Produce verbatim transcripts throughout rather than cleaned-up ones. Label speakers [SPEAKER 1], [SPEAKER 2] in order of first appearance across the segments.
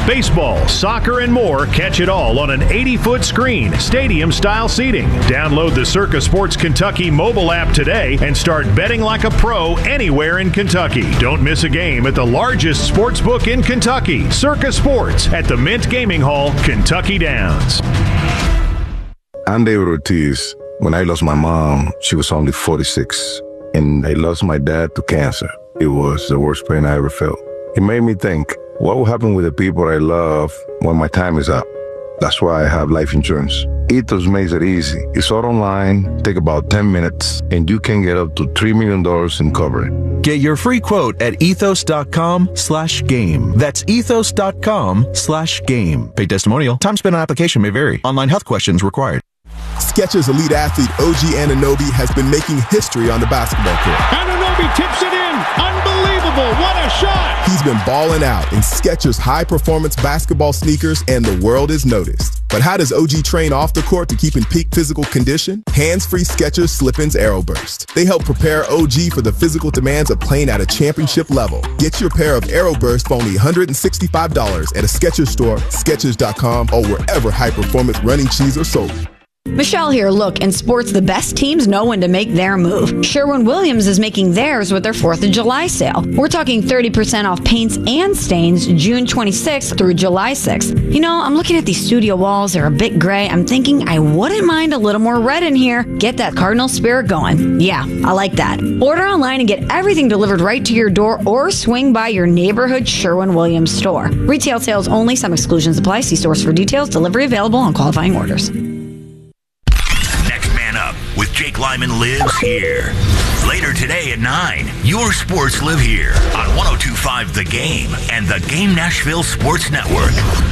[SPEAKER 1] Baseball, soccer, and more, catch it all on an eighty-foot screen, stadium-style seating. Download the Circa Sports Kentucky mobile app today and start betting like a pro anywhere in Kentucky. Don't miss a game at the largest sports book in Kentucky, Circa Sports, at the Mint Gaming Hall, Kentucky Downs.
[SPEAKER 2] I'm David Ortiz. When I lost my mom, she was only forty-six, and I lost my dad to cancer. It was the worst pain I ever felt. It made me think, what will happen with the people I love when my time is up? That's why I have life insurance. Ethos makes it easy. It's all online, take about ten minutes, and you can get up to three million dollars in coverage.
[SPEAKER 3] Get your free quote at ethos.com slash game. That's ethos.com slash game. Paid testimonial. Time spent on application may vary. Online health questions required.
[SPEAKER 4] Skechers elite athlete O G Anunoby has been making history on the basketball court.
[SPEAKER 5] Anunoby tips it in. Unbelievable. What a shot.
[SPEAKER 4] He's been balling out in Skechers high-performance basketball sneakers, and the world is noticed. But how does O G train off the court to keep in peak physical condition? Hands-free Skechers Slip-ins Aeroburst. They help prepare O G for the physical demands of playing at a championship level. Get your pair of Aeroburst for only one hundred sixty-five dollars at a Skechers store, Skechers dot com, or wherever high-performance running shoes are sold.
[SPEAKER 6] Michelle here. Look, in sports, the best teams know when to make their move. Sherwin-Williams is making theirs with their fourth of July sale. We're talking thirty percent off paints and stains June twenty-sixth through July sixth. You know, I'm looking at these studio walls. They're a bit gray. I'm thinking I wouldn't mind a little more red in here. Get that Cardinal spirit going. Yeah, I like that. Order online and get everything delivered right to your door, or swing by your neighborhood Sherwin-Williams store. Retail sales only. Some exclusions apply. See stores for details. Delivery available on qualifying orders.
[SPEAKER 7] With Jake Lyman lives here. Later today at nine, your sports live here on one oh two point five The Game and the Game Nashville Sports Network.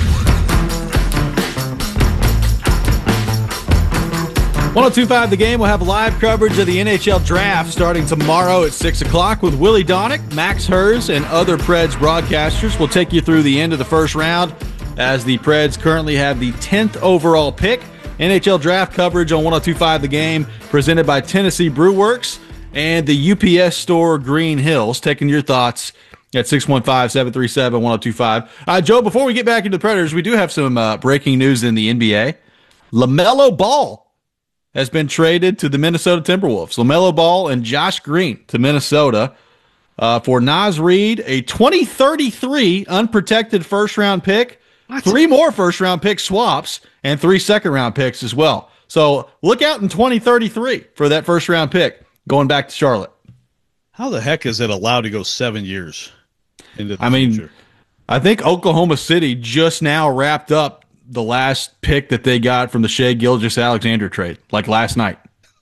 [SPEAKER 8] one oh two point five The Game will have live coverage of the N H L Draft starting tomorrow at six o'clock with Willie Donick, Max Hers, and other Preds broadcasters. We'll take you through the end of the first round as the Preds currently have the tenth overall pick. N H L Draft coverage on one oh two point five The Game, presented by Tennessee Brew Works and the U P S store Green Hills. Taking your thoughts at six one five, seven three seven, one oh two five. Uh, Joe, before we get back into the Predators, we do have some uh, breaking news in the N B A. LaMelo Ball has been traded to the Minnesota Timberwolves. LaMelo Ball and Josh Green to Minnesota uh, for Naz Reid, a twenty thirty-three unprotected first-round pick, what? three more first-round pick swaps, and three second-round picks as well. So look out in twenty thirty-three for that first-round pick going back to Charlotte.
[SPEAKER 9] How the heck is it allowed to go seven years into the
[SPEAKER 8] I mean,
[SPEAKER 9] future?
[SPEAKER 8] I think Oklahoma City just now wrapped up the last pick that they got from the Shai Gilgeous-Alexander trade, like last night.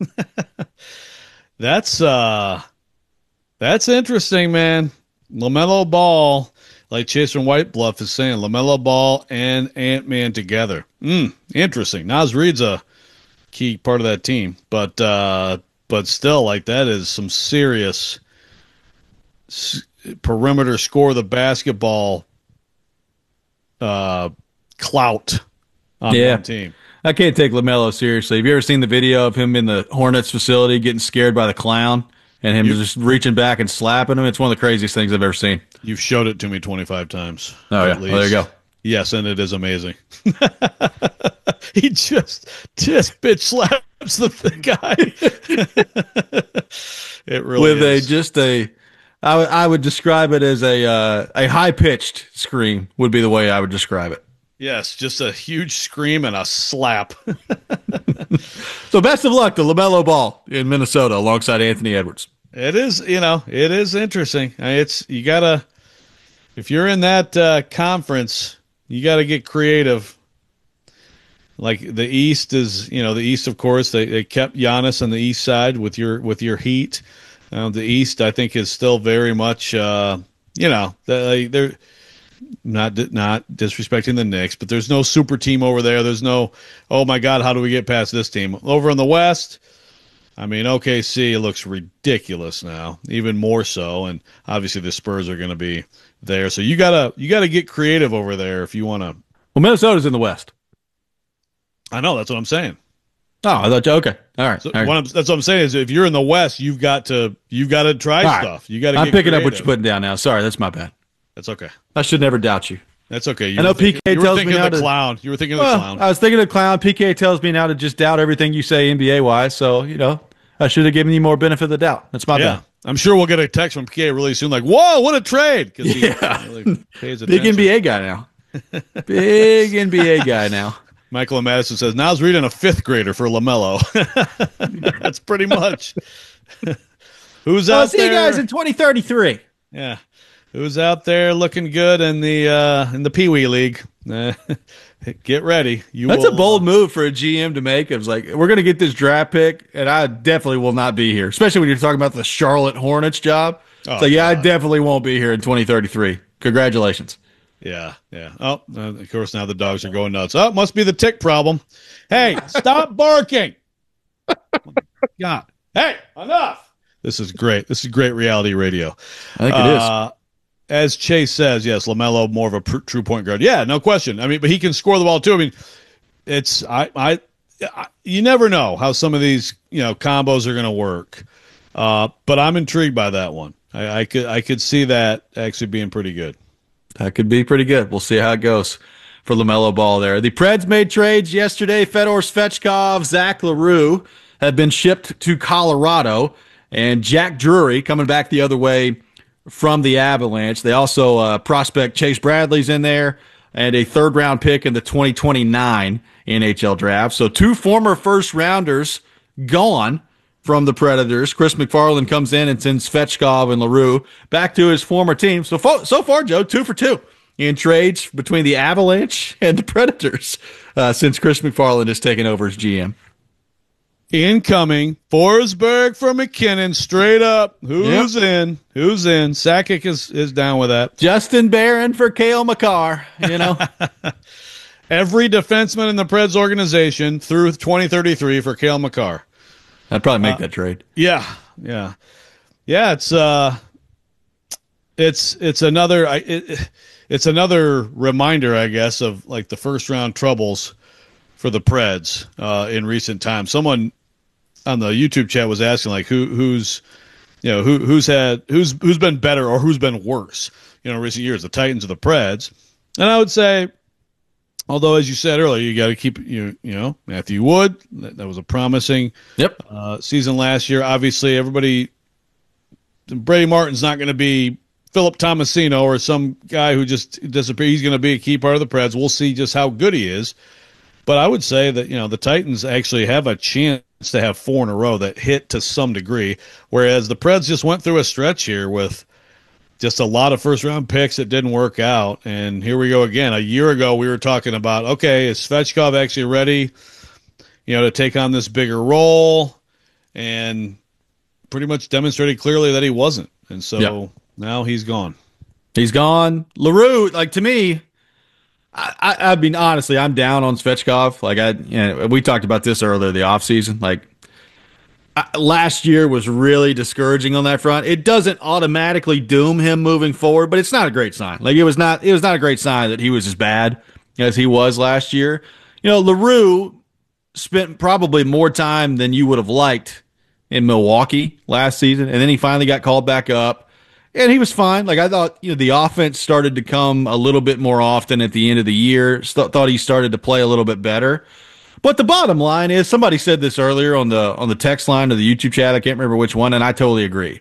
[SPEAKER 9] That's uh, that's interesting, man. LaMelo Ball, like Chase from White Bluff is saying, LaMelo Ball and Ant-Man together. Mm, interesting. Naz Reid's a key part of that team, but uh, but still, like, that is some serious s- perimeter score the basketball uh, clout on
[SPEAKER 8] yeah.
[SPEAKER 9] one team.
[SPEAKER 8] I can't take LaMelo seriously. Have you ever seen the video of him in the Hornets facility getting scared by the clown and him you, just reaching back and slapping him? It's one of the craziest things I've ever seen.
[SPEAKER 9] You've showed it to me twenty-five times.
[SPEAKER 8] Oh, yeah. Well, there you go.
[SPEAKER 9] Yes, and it is amazing. He just just bitch slaps the, the guy. It really
[SPEAKER 8] With
[SPEAKER 9] is.
[SPEAKER 8] a just a, I, w- I would describe it as a uh, a high pitched scream would be the way I would describe it.
[SPEAKER 9] Yes, just a huge scream and a slap.
[SPEAKER 8] So best of luck to LaMelo Ball in Minnesota alongside Anthony Edwards.
[SPEAKER 9] It is, you know, it is interesting. It's you gotta, if you're in that uh, conference, you gotta get creative. Like the East is, you know, the East, of course, they, they kept Giannis on the East side with your with your Heat. Uh, the East, I think, is still very much, uh, you know, they, they're not not disrespecting the Knicks, but there's no super team over there. There's no, oh my God, how do we get past this team? Over in the West, I mean, O K C looks ridiculous now, even more so, and obviously the Spurs are going to be there. So you gotta you gotta get creative over there if you want to.
[SPEAKER 8] Well, Minnesota's in the West.
[SPEAKER 9] I know, that's what I'm saying.
[SPEAKER 8] Oh, I thought, okay, all right.
[SPEAKER 9] So
[SPEAKER 8] all right.
[SPEAKER 9] what I'm, that's what I'm saying is if you're in the West, you've got to you've got to try
[SPEAKER 8] All right.
[SPEAKER 9] stuff. You got to.
[SPEAKER 8] I'm
[SPEAKER 9] get
[SPEAKER 8] picking
[SPEAKER 9] creative.
[SPEAKER 8] up what you're putting down now. Sorry, that's my bad.
[SPEAKER 9] That's okay.
[SPEAKER 8] I should never doubt you.
[SPEAKER 9] That's okay. You
[SPEAKER 8] I know
[SPEAKER 9] were thinking,
[SPEAKER 8] P K
[SPEAKER 9] you were
[SPEAKER 8] tells me
[SPEAKER 9] thinking
[SPEAKER 8] now
[SPEAKER 9] of the
[SPEAKER 8] to,
[SPEAKER 9] clown. You were thinking of
[SPEAKER 8] well,
[SPEAKER 9] the clown.
[SPEAKER 8] I was thinking of the clown. P K tells me now to just doubt everything you say N B A wise. So, you know, I should have given you more benefit of the doubt. That's my
[SPEAKER 9] yeah.
[SPEAKER 8] bad.
[SPEAKER 9] I'm sure we'll get a text from P K really soon like, whoa, what a trade. He
[SPEAKER 8] yeah.
[SPEAKER 9] really pays
[SPEAKER 8] Big N B A guy now. Big N B A guy now.
[SPEAKER 9] Michael and Madison says, now's reading a fifth grader for LaMelo. That's pretty much. Who's
[SPEAKER 8] I'll
[SPEAKER 9] out
[SPEAKER 8] see
[SPEAKER 9] there?
[SPEAKER 8] you guys in twenty thirty-three.
[SPEAKER 9] Yeah. Who's out there looking good in the uh, in the Pee Wee League? Uh, get ready. You
[SPEAKER 8] That's
[SPEAKER 9] will,
[SPEAKER 8] a bold move for a G M to make. It was like, we're going to get this draft pick, and I definitely will not be here, especially when you're talking about the Charlotte Hornets job.
[SPEAKER 9] Oh,
[SPEAKER 8] so, yeah,
[SPEAKER 9] God.
[SPEAKER 8] I definitely won't be here in twenty thirty-three. Congratulations.
[SPEAKER 9] Yeah, yeah. Oh, uh, of course, now the dogs are going nuts. Oh, it must be the tick problem. Hey, stop barking. God. Hey, enough. This is great. This is great reality radio.
[SPEAKER 8] I think it
[SPEAKER 9] uh, is. As Chase says, yes, LaMelo more of a pr- true point guard. Yeah, no question. I mean, but he can score the ball too. I mean, it's I, I, I you never know how some of these you know combos are going to work. Uh, but I'm intrigued by that one. I, I could I could see that actually being pretty good.
[SPEAKER 8] That could be pretty good. We'll see how it goes for LaMelo Ball there. The Preds made trades yesterday. Fedor Svechkov, Zach LaRue have been shipped to Colorado, and Jack Drury coming back the other way from the Avalanche. They also uh, prospect Chase Bradley's in there and a third round pick in the twenty twenty-nine N H L draft. So two former first rounders gone from the Predators. Chris McFarland comes in and sends Svechkov and LaRue back to his former team. So far, so far, Joe, two for two in trades between the Avalanche and the Predators uh, since Chris McFarland has taken over as G M.
[SPEAKER 9] Incoming, Forsberg for McKinnon, straight up. Who's yep. in? Who's in? Sakic is, is down with that.
[SPEAKER 8] Justin Barron for Cale Makar, you know.
[SPEAKER 9] Every defenseman in the Preds organization through twenty thirty-three for Cale Makar.
[SPEAKER 8] I'd probably make
[SPEAKER 9] uh,
[SPEAKER 8] that trade.
[SPEAKER 9] Yeah, yeah. Yeah, it's uh it's it's another it, it's another reminder, I guess, of like the first round troubles for the Preds uh, in recent times. Someone on the YouTube chat was asking like who who's you know who who's had who's who's been better or who's been worse, you know, in recent years, the Titans or the Preds. And I would say, although as you said earlier, you got to keep you you know Matthew Wood, that, that was a promising
[SPEAKER 8] yep
[SPEAKER 9] uh, season last year. Obviously, everybody Brady Martin's not going to be Philip Tomasino or some guy who just disappeared. He's going to be a key part of the Preds. We'll see just how good he is. But I would say that, you know, the Titans actually have a chance to have four in a row that hit to some degree, whereas the Preds just went through a stretch here with just a lot of first-round picks that didn't work out. And here we go again. A year ago, we were talking about, okay, is Svechkov actually ready, you know, to take on this bigger role? And pretty much demonstrated clearly that he wasn't. And so yep. now he's gone.
[SPEAKER 8] He's gone. LaRue, like, to me, I, I, I mean, honestly, I'm down on Svechkov. Like, I, you know, we talked about this earlier, the offseason. Like, I, last year was really discouraging on that front. It doesn't automatically doom him moving forward, but it's not a great sign. Like, it was not, it was not a great sign that he was as bad as he was last year. You know, LaRue spent probably more time than you would have liked in Milwaukee last season, and then he finally got called back up. And he was fine. Like, I thought, you know, the offense started to come a little bit more often at the end of the year. St- thought he started to play a little bit better. But the bottom line is, somebody said this earlier on the on the text line or the YouTube chat. I can't remember which one, and I totally agree.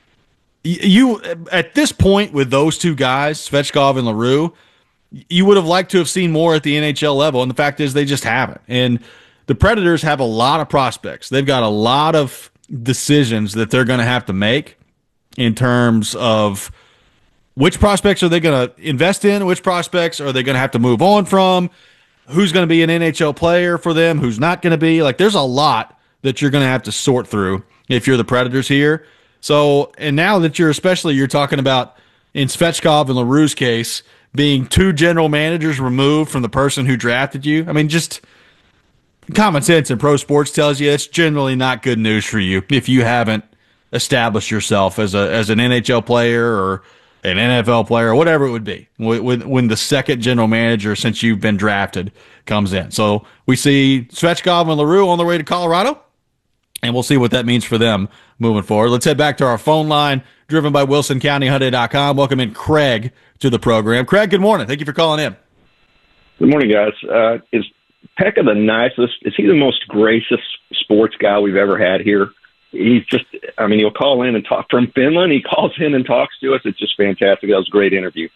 [SPEAKER 8] You, at this point with those two guys, Svechkov and LaRue, you would have liked to have seen more at the N H L level, and the fact is they just haven't. And the Predators have a lot of prospects. They've got a lot of decisions that they're going to have to make in terms of which prospects are they going to invest in, which prospects are they going to have to move on from, who's going to be an N H L player for them, who's not going to be. Like, there's a lot that you're going to have to sort through if you're the Predators here. So, and now that you're especially, you're talking about in Svechkov and LaRue's case, being two general managers removed from the person who drafted you. I mean, just common sense in pro sports tells you it's generally not good news for you if you haven't established yourself as a as an N H L player or an N F L player or whatever it would be when, when the second general manager since you've been drafted comes in. So we see Svechkov and LaRue on their way to Colorado. and we'll see what that means for them moving forward. Let's head back to our phone line, driven by Wilson County Hyundai dot com. Welcome in Craig to the program. Craig, good morning. Thank you for calling in.
[SPEAKER 10] Good morning, guys. Uh, is Pekka the nicest? Is he the most gracious sports guy we've ever had here? He's just, I mean, he'll call in and talk from Finland. He calls in and talks to us. It's just fantastic. That was a great interview.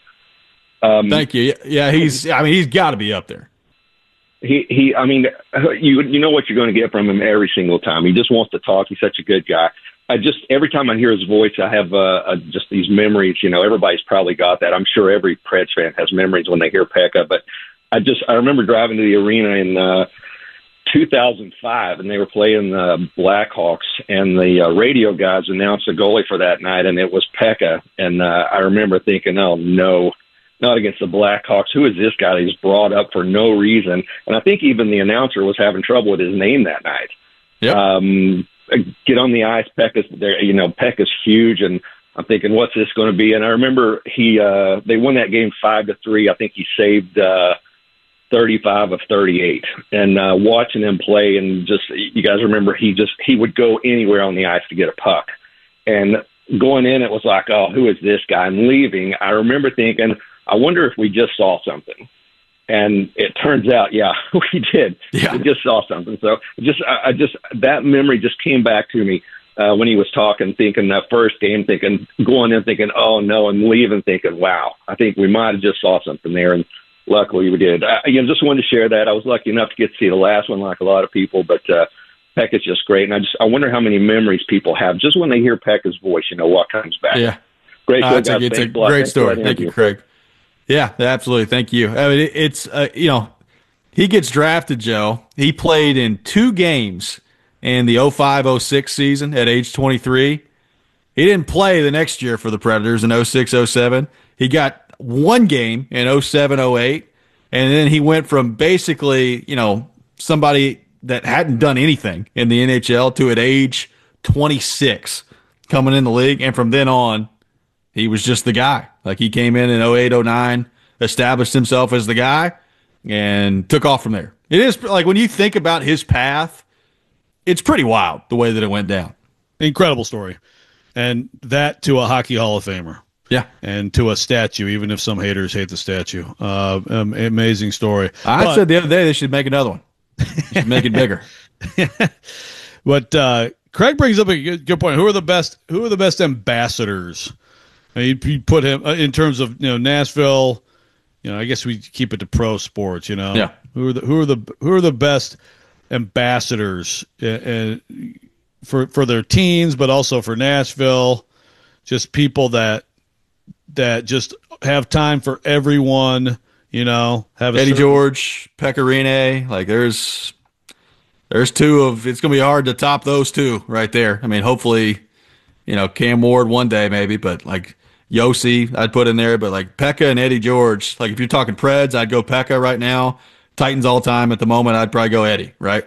[SPEAKER 10] Um,
[SPEAKER 8] Thank you. Yeah, he's, I mean, he's got to be up there.
[SPEAKER 10] He, he, I mean, you you know what you're going to get from him every single time. He just wants to talk. He's such a good guy. I just, every time I hear his voice, I have uh, uh, just these memories. You know, everybody's probably got that. I'm sure every Preds fan has memories when they hear Pekka. But I just, I remember driving to the arena in uh, two thousand five, and they were playing the Blackhawks, and the uh, radio guys announced a goalie for that night, and it was Pekka. And uh, I remember thinking, oh, no. Not against the Blackhawks. Who is this guy that he's brought up for no reason? And I think even the announcer was having trouble with his name that night.
[SPEAKER 8] Yep.
[SPEAKER 10] Um, get on the ice, Pekka's there. You know, Pekka's huge, and I'm thinking, what's this going to be? And I remember he uh, they won that game five to three. I think he saved uh, thirty-five of thirty-eight. And uh, watching him play, and just you guys remember, he just he would go anywhere on the ice to get a puck. And going in, it was like, oh, who is this guy? And leaving, I remember thinking, I wonder if we just saw something. And it turns out, yeah, we did.
[SPEAKER 8] Yeah.
[SPEAKER 10] We just saw something. So just, I, I just, that memory just came back to me uh, when he was talking, thinking that first game, thinking, going in thinking, oh no, and leaving thinking, wow, I think we might have just saw something there. And luckily we did. I, again, just wanted to share that. I was lucky enough to get to see the last one like a lot of people, but uh, Pekka's just great. And I just, I wonder how many memories people have just when they hear Pekka's voice, you know, what comes back.
[SPEAKER 8] Yeah.
[SPEAKER 10] Great.
[SPEAKER 8] Uh, it's a, it's a great story. Thank you, Craig. Yeah, absolutely. Thank you. I mean, it, it's, uh, you know, he gets drafted, Joe. He played in two games in the oh five oh six season at age twenty-three. He didn't play the next year for the Predators in oh six oh seven. He got one game in oh seven oh eight, and then he went from basically, you know, somebody that hadn't done anything in the N H L to at age twenty-six coming in the league, and from then on, he was just the guy. Like, he came in in oh eight oh nine, established himself as the guy, and took off from there. It is, like, when you think about his path, it's pretty wild the way that it went down.
[SPEAKER 9] Incredible story. And that to a Hockey Hall of Famer.
[SPEAKER 8] Yeah.
[SPEAKER 9] And to a statue, even if some haters hate the statue. Uh, um, amazing story.
[SPEAKER 8] I
[SPEAKER 9] but,
[SPEAKER 8] said the other day they should make another one. Should make it bigger.
[SPEAKER 9] But uh, Craig brings up a good, good point. Who are the best? Who are the best ambassadors? I mean, you put him uh, in terms of, you know, Nashville. You know, I guess we keep it to pro sports. You know,
[SPEAKER 8] yeah.
[SPEAKER 9] Who are the who are the who are the best ambassadors uh, uh, for for their teams, but also for Nashville? Just people that that just have time for everyone. You know, have a
[SPEAKER 8] Eddie
[SPEAKER 9] certain-
[SPEAKER 8] George, Pekka Rinne. Like, there's there's two of. It's going to be hard to top those two right there. I mean, hopefully, you know, Cam Ward one day maybe, but like Yossi, I'd put in there. But like Pekka and Eddie George, like if you're talking Preds, I'd go Pekka right now. Titans all time at the moment, I'd probably go Eddie, right?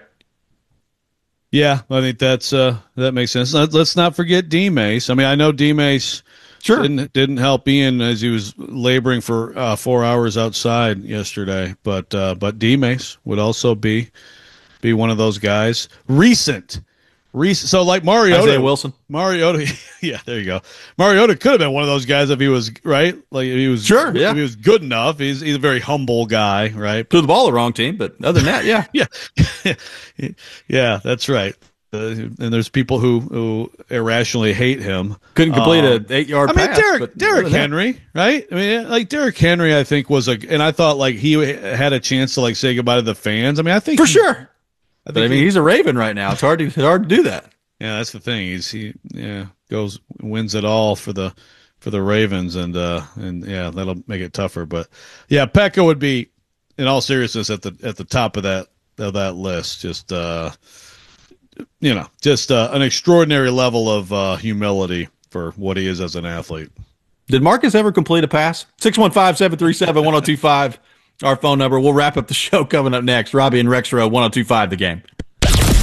[SPEAKER 9] Yeah, I think that's uh, that makes sense. Let's not forget D Mace. I mean, I know D Mace
[SPEAKER 8] sure
[SPEAKER 9] didn't didn't help Ian as he was laboring for uh, four hours outside yesterday, but uh, but D Mace would also be be one of those guys. Recent. Recent, so like Mariota,
[SPEAKER 8] Isaiah Wilson,
[SPEAKER 9] Mariota, yeah, there you go. Mariota could have been one of those guys if he was right, like if he was
[SPEAKER 8] sure, yeah,
[SPEAKER 9] if he was good enough. He's he's a very humble guy, right?
[SPEAKER 8] Threw the ball the wrong team, but other than that, yeah,
[SPEAKER 9] yeah, yeah, that's right. Uh, and there's people who, who irrationally hate him.
[SPEAKER 8] Couldn't complete
[SPEAKER 9] um,
[SPEAKER 8] an eight yard.
[SPEAKER 9] I mean,
[SPEAKER 8] pass,
[SPEAKER 9] Derek
[SPEAKER 8] but
[SPEAKER 9] Derek Henry, right? I mean, like Derek Henry, I think was a, and I thought like he had a chance to like say goodbye to the fans. I mean, I think
[SPEAKER 8] for
[SPEAKER 9] he,
[SPEAKER 8] sure.
[SPEAKER 9] I,
[SPEAKER 8] but I mean, he, he's a Raven right now. It's hard to it's hard to do that.
[SPEAKER 9] Yeah, that's the thing. He's he yeah goes wins it all for the for the Ravens, and uh and yeah, that'll make it tougher. But yeah, Pekka would be, in all seriousness, at the at the top of that of that list. Just uh, you know, just uh, an extraordinary level of uh, humility for what he is as an athlete.
[SPEAKER 8] Did Marcus ever complete a pass? six one five, seven three seven, one oh two five, our phone number. We'll wrap up the show coming up next. Robbie and Rexrow, one oh two five The Game.
[SPEAKER 7] In case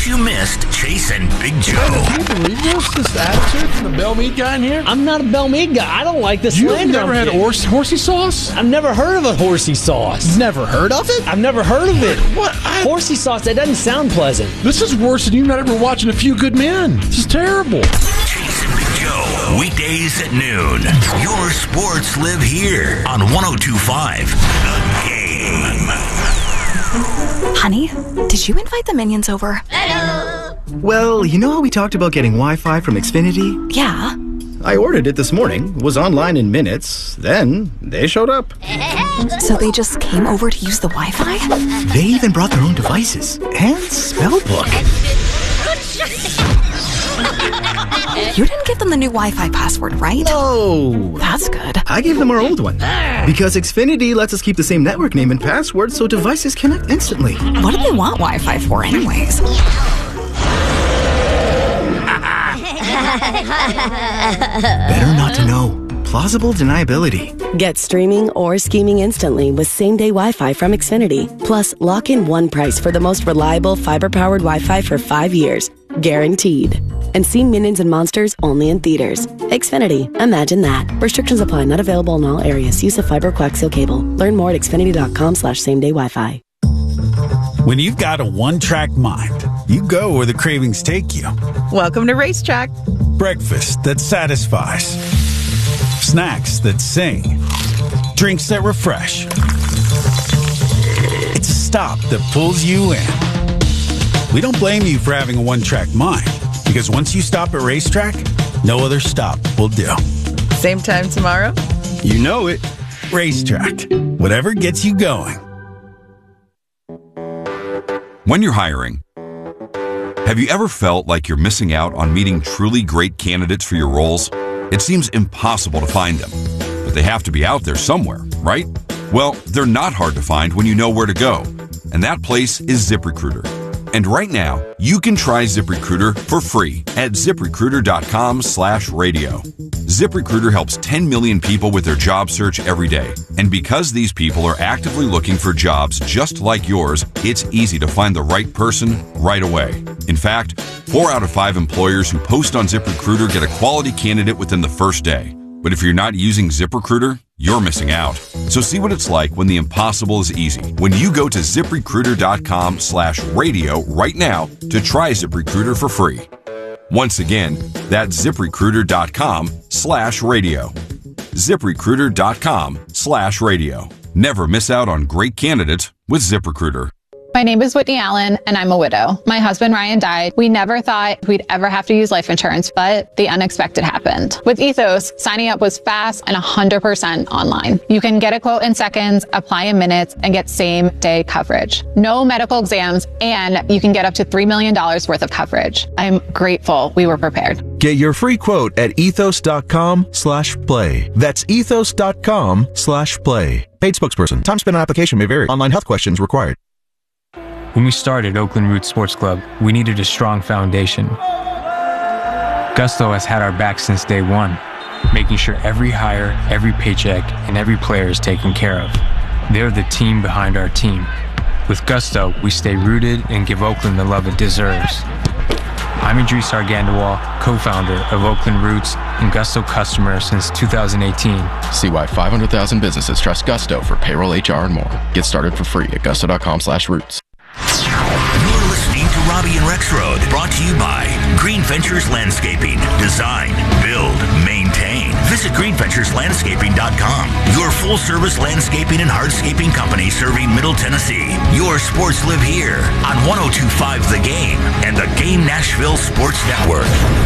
[SPEAKER 7] you missed Chase and Big Joe.
[SPEAKER 11] Can you believe this? This attitude from the Bell Mead guy in here?
[SPEAKER 12] I'm not a Bell Mead guy. I don't like this
[SPEAKER 11] You've
[SPEAKER 12] slander.
[SPEAKER 11] never had horse, horsey sauce?
[SPEAKER 12] I've never heard of a horsey sauce.
[SPEAKER 11] Never heard of it?
[SPEAKER 12] I've never heard of it.
[SPEAKER 11] What? I...
[SPEAKER 12] Horsey sauce, that doesn't sound pleasant.
[SPEAKER 11] This is worse than you not ever watching A Few Good Men. This is terrible.
[SPEAKER 7] Chase and Big Joe, weekdays at noon. Your sports live here on one oh two point five The Game.
[SPEAKER 13] Honey, did you invite the minions over?
[SPEAKER 14] Hello. Well, you know how we talked about getting Wi-Fi from Xfinity?
[SPEAKER 13] Yeah.
[SPEAKER 14] I ordered it this morning, was online in minutes, then they showed up.
[SPEAKER 13] So they just came over to use the Wi-Fi?
[SPEAKER 14] They even brought their own devices and spell book.
[SPEAKER 13] You didn't give them the new Wi-Fi password, right?
[SPEAKER 14] No.
[SPEAKER 13] That's good.
[SPEAKER 14] I gave them our old one. Because Xfinity lets us keep the same network name and password so devices connect instantly.
[SPEAKER 13] What do they want Wi-Fi for anyways?
[SPEAKER 14] Better not to know. Plausible deniability.
[SPEAKER 15] Get streaming or scheming instantly with same-day Wi-Fi from Xfinity. Plus, lock in one price for the most reliable fiber-powered Wi-Fi for five years. Guaranteed. And see Minions and Monsters only in theaters. Xfinity. Imagine that. Restrictions apply. Not available in all areas. Use of fiber coaxial cable. Learn more at xfinity.com slash same-day Wi-Fi.
[SPEAKER 16] When you've got a one-track mind, you go where the cravings take you.
[SPEAKER 17] Welcome to Racetrack.
[SPEAKER 16] Breakfast that satisfies. Snacks that sing. Drinks that refresh. It's a stop that pulls you in. We don't blame you for having a one-track mind, because once you stop at Racetrack, no other stop will do.
[SPEAKER 17] Same time tomorrow?
[SPEAKER 16] You know it. Racetrack. Whatever gets you going.
[SPEAKER 18] When you're hiring, have you ever felt like you're missing out on meeting truly great candidates for your roles? It seems impossible to find them, but they have to be out there somewhere, right? Well, they're not hard to find when you know where to go, and that place is ZipRecruiter. And right now, you can try ZipRecruiter for free at ZipRecruiter.com slash radio. ZipRecruiter helps ten million people with their job search every day. And because these people are actively looking for jobs just like yours, it's easy to find the right person right away. In fact, four out of five employers who post on ZipRecruiter get a quality candidate within the first day. But if you're not using ZipRecruiter, you're missing out. So see what it's like when the impossible is easy. When you go to ZipRecruiter.com slash radio right now to try ZipRecruiter for free. Once again, that's ZipRecruiter.com slash radio. ZipRecruiter.com slash radio. Never miss out on great candidates with ZipRecruiter.
[SPEAKER 19] My name is Whitney Allen, and I'm a widow. My husband, Ryan, died. We never thought we'd ever have to use life insurance, but the unexpected happened. With Ethos, signing up was fast and one hundred percent online. You can get a quote in seconds, apply in minutes, and get same-day coverage. No medical exams, and you can get up to three million dollars worth of coverage. I'm grateful we were prepared.
[SPEAKER 3] Get your free quote at ethos.com slash play. That's ethos.com slash play. Paid spokesperson. Time spent on application may vary. Online health questions required.
[SPEAKER 20] When we started Oakland Roots Sports Club, we needed a strong foundation. Gusto has had our back since day one, making sure every hire, every paycheck, and every player is taken care of. They're the team behind our team. With Gusto, we stay rooted and give Oakland the love it deserves. I'm Idris Argandawal, co-founder of Oakland Roots and Gusto customer since two thousand eighteen.
[SPEAKER 21] See why five hundred thousand businesses trust Gusto for payroll, H R, and more. Get started for free at gusto.com slash roots.
[SPEAKER 7] You're listening to Robbie and Rexroad, brought to you by Green Ventures Landscaping. Design, build, maintain. Visit green ventures landscaping dot com. Your full-service landscaping and hardscaping company serving Middle Tennessee. Your sports live here on one oh two point five The Game and the Game Nashville Sports Network.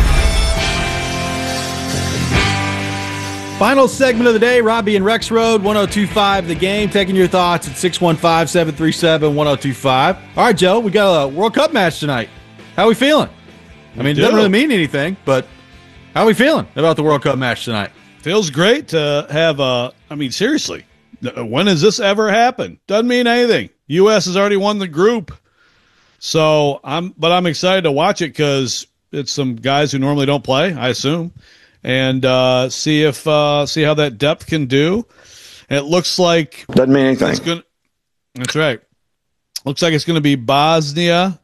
[SPEAKER 8] Final segment of the day, Robbie and Rexroad, one oh two point five The Game, taking your thoughts at six one five, seven three seven, one oh two five. All right, Joe, we got a World Cup match tonight. How are we feeling? I mean, it doesn't really mean anything, but how are we feeling about the World Cup match tonight?
[SPEAKER 9] Feels great to have a, I mean, seriously, when has this ever happened? Doesn't mean anything. U S has already won the group. So I'm, but I'm excited to watch it because it's some guys who normally don't play, I assume. And uh, see if uh, see how that depth can do. And it looks like
[SPEAKER 10] doesn't mean anything.
[SPEAKER 9] It's gonna, that's right. Looks like it's going to be Bosnia,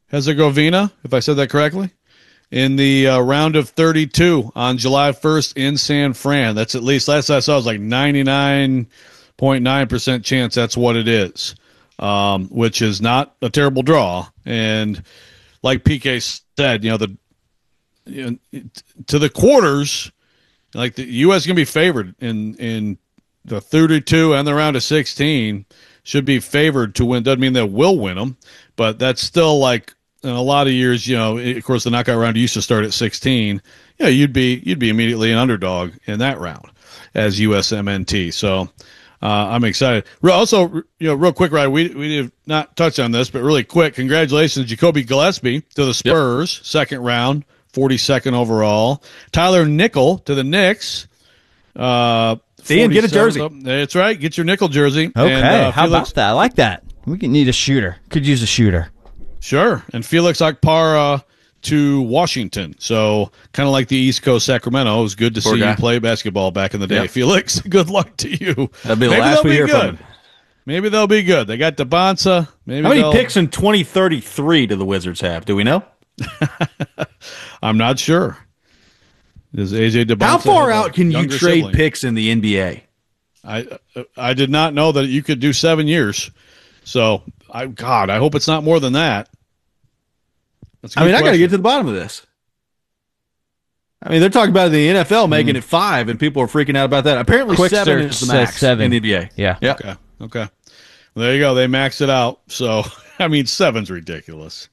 [SPEAKER 9] Herzegovina, if I said that correctly, in the uh, round of thirty-two on July first in San Fran. That's at least, last I saw, it was like ninety-nine point nine percent chance that's what it is, um, which is not a terrible draw. And like P K said, you know, the you know, to the quarters, like the U S is going to be favored in, in the thirty-two and the round of sixteen. Should be favored to win. Doesn't mean they will win them, but that's still like in a lot of years, you know, of course the knockout round used to start at sixteen. You know, you'd be, you'd be immediately an underdog in that round as U S M N T. So uh, I'm excited. Also, you know, real quick, right, we, we did not touch on this, but really quick, congratulations, Jacoby Gillespie to the Spurs, yep. Second round, forty-second overall. Tyler Nickel to the Knicks. Uh,
[SPEAKER 1] Ian, get a jersey.
[SPEAKER 9] That's right. Get your nickel jersey.
[SPEAKER 1] Okay,
[SPEAKER 9] and, uh,
[SPEAKER 1] how
[SPEAKER 9] Felix,
[SPEAKER 1] about that? I like that. We can need a shooter. Could use a shooter.
[SPEAKER 9] Sure. And Felix Okpara to Washington. So kind of like the East Coast Sacramento. It was good to Poor see guy. you play basketball back in the day. Yep. Felix, good luck to you.
[SPEAKER 1] That'll be the
[SPEAKER 9] Maybe
[SPEAKER 1] last we hear
[SPEAKER 9] good.
[SPEAKER 1] from him.
[SPEAKER 9] Maybe they'll be good. They got DeBonsa. Maybe
[SPEAKER 1] How many
[SPEAKER 9] they'll...
[SPEAKER 1] picks in twenty thirty-three do the Wizards have? Do we know?
[SPEAKER 9] I'm not sure. Does A J DeBonsa
[SPEAKER 1] How far out can you trade
[SPEAKER 9] sibling?
[SPEAKER 1] picks in the N B A?
[SPEAKER 9] I I did not know that you could do seven years. So, I God, I hope it's not more than that.
[SPEAKER 1] I mean, question. I got to get to the bottom of this. I mean, they're talking about the N F L making mm. it five, and people are freaking out about that. Apparently,
[SPEAKER 22] Quick
[SPEAKER 1] seven
[SPEAKER 22] search
[SPEAKER 1] is the max
[SPEAKER 22] seven.
[SPEAKER 1] in the N B A.
[SPEAKER 22] Yeah.
[SPEAKER 1] Yeah.
[SPEAKER 9] Okay. Okay. Well, there you go. They maxed it out. So, I mean, seven's ridiculous.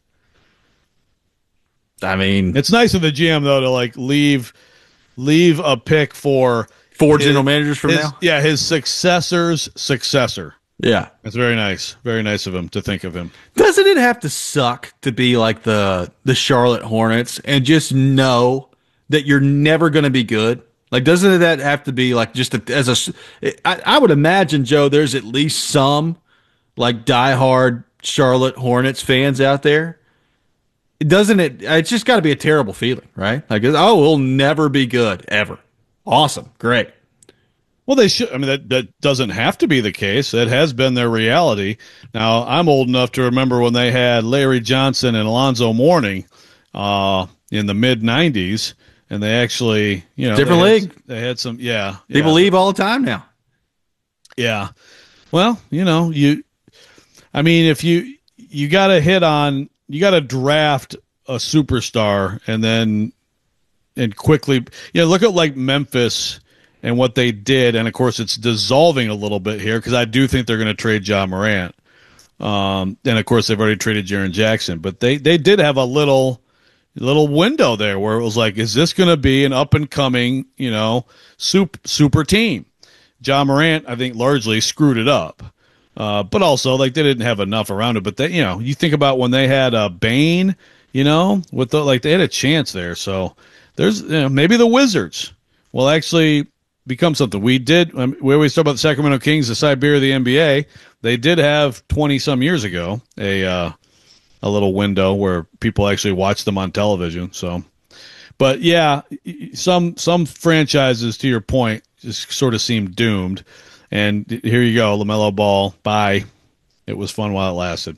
[SPEAKER 1] I mean,
[SPEAKER 9] it's nice of the G M though to like leave leave a pick for
[SPEAKER 1] four
[SPEAKER 9] his,
[SPEAKER 1] general managers from
[SPEAKER 9] his,
[SPEAKER 1] now.
[SPEAKER 9] Yeah, his successor's successor.
[SPEAKER 1] Yeah,
[SPEAKER 9] it's very nice. Very nice of him to think of him.
[SPEAKER 1] Doesn't it have to suck to be like the the Charlotte Hornets and just know that you're never going to be good? Like, doesn't that have to be like just a, as a? I, I would imagine, Joe, there's at least some like diehard Charlotte Hornets fans out there. Doesn't it? It's just got to be a terrible feeling, right? Like, oh, we'll never be good ever. Awesome, great.
[SPEAKER 9] Well, they should. I mean, that that doesn't have to be the case. That has been their reality. Now, I'm old enough to remember when they had Larry Johnson and Alonzo Mourning uh, in the mid nineties, and they actually, you know,
[SPEAKER 1] different
[SPEAKER 9] they
[SPEAKER 1] league.
[SPEAKER 9] Had, they had some, yeah.
[SPEAKER 1] People
[SPEAKER 9] yeah.
[SPEAKER 1] leave all the time now.
[SPEAKER 9] Yeah. Well, you know, you. I mean, if you you got to hit on. You got to draft a superstar and then and quickly, you know, look at like Memphis and what they did. And of course, it's dissolving a little bit here because I do think they're going to trade Ja Morant. Um, and of course, they've already traded Jaren Jackson, but they, they did have a little little window there where it was like, is this going to be an up and coming, you know, super, super team? Ja Morant, I think, largely screwed it up. Uh, but also, like, they didn't have enough around it. But, they, you know, you think about when they had uh, Bane, you know, with the, like, they had a chance there. So there's, you know, maybe the Wizards will actually become something. We did, um, we always talk about the Sacramento Kings, the Siberia of the N B A. They did have twenty-some years ago a uh, a little window where people actually watched them on television. So, but, yeah, some some franchises, to your point, just sort of seem doomed. And here you go, LaMelo Ball. Bye. It was fun while it lasted.